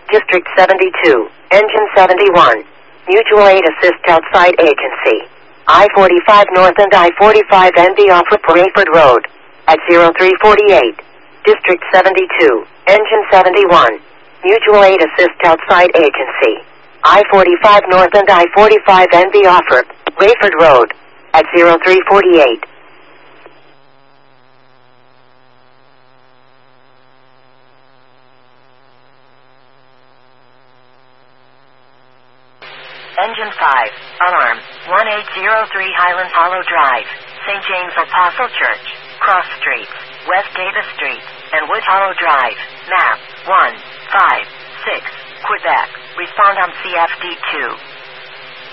District 72, Engine 71. Mutual Aid Assist outside agency. I-45 North and I-45 NB off of Rayford Road. At 0348. District 72, Engine 71. Mutual Aid Assist outside agency. I-45 North and I-45 NB off of Rayford Road. At 0348. Engine 5, alarm, 1803 Highland Hollow Drive, St. James Apostle Church, Cross Streets, West Davis Street, and Wood Hollow Drive, map 156, Quebec. Respond on CFD2.